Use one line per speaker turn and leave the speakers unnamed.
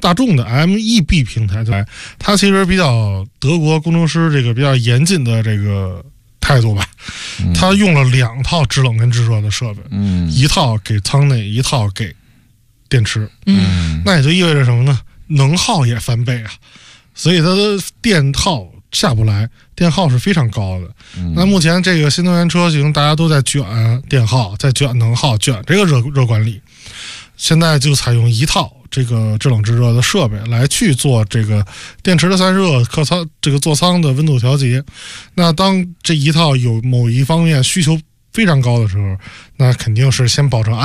大众的 MEB 平台，它其实比较德国工程师这个比较严谨的这个态度吧，它用了2套制冷跟制热的设备，一套给舱内，一套给电池，那也就意味着什么呢？能耗也翻倍啊，所以它的电耗下不来，电耗是非常高的。那目前这个新能源车型大家都在卷电耗，在卷能耗，卷这个热管理，现在就采用一套这个制冷制热的设备来去做这个电池的散热、客舱这个座舱的温度调节。那当这一套有某一方面需求非常高的时候，那肯定是先保证